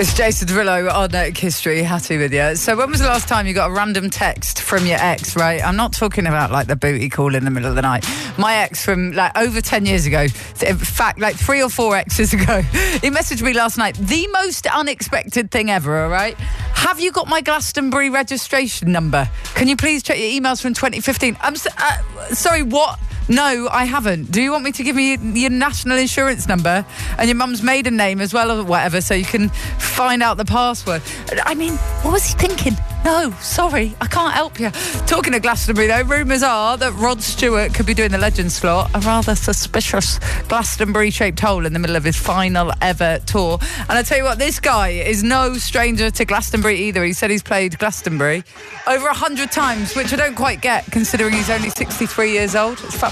It's Jason Derulo on History. Happy with you. So when was the last time you got a random text from your ex, right? I'm not talking about like the booty call in the middle of the night. My ex from like over 10 years ago, in fact like 3 or 4 exes ago, he messaged me last night. The most unexpected thing ever, all right? Have you got my Glastonbury registration number? Can you please check your emails from 2015? Sorry, what? No, I haven't. Do you want me to give me your national insurance number and your mum's maiden name as well or whatever so you can find out the password? I mean, what was he thinking? No, sorry, I can't help you. Talking of Glastonbury, though, rumours are that Rod Stewart could be doing the Legends slot, a rather suspicious Glastonbury-shaped hole in the middle of his final ever tour. And I tell you what, this guy is no stranger to Glastonbury either. He said he's played Glastonbury over 100 times, which I don't quite get, considering he's only 63 years old. It's